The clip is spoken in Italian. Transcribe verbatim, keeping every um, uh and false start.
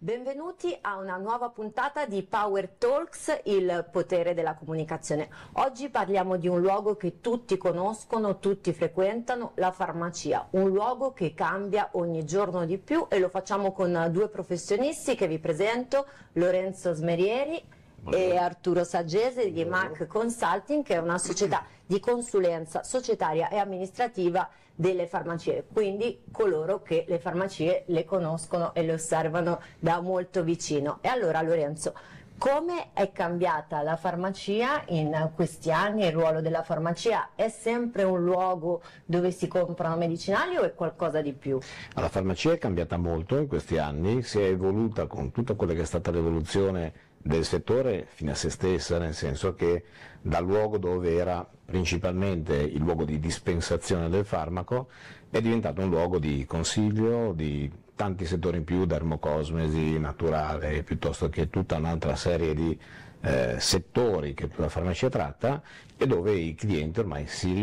Benvenuti a una nuova puntata di Power Talks, il potere della comunicazione. Oggi parliamo di un luogo che tutti conoscono, tutti frequentano, la farmacia, un luogo che cambia ogni giorno di più e lo facciamo con due professionisti che vi presento, Lorenzo Smerieri e Arturo Saggese di M A C Consulting, che è una società di consulenza societaria e amministrativa delle farmacie, quindi coloro che le farmacie le conoscono e le osservano da molto vicino. E allora Lorenzo, come è cambiata la farmacia in questi anni? Il ruolo della farmacia è sempre un luogo dove si comprano medicinali o è qualcosa di più? La farmacia è cambiata molto in questi anni, si è evoluta con tutta quella che è stata l'evoluzione del settore fino a se stessa, nel senso che dal luogo dove era principalmente il luogo di dispensazione del farmaco è diventato un luogo di consiglio, di tanti settori in più, dermocosmesi, naturale, piuttosto che tutta un'altra serie di eh, settori che la farmacia tratta e dove i clienti ormai si